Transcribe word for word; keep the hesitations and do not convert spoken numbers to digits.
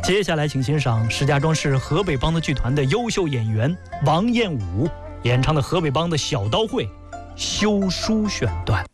接下来请欣赏石家庄市河北梆子剧团的优秀演员王彦武演唱的河北梆子小刀会《修书》选段。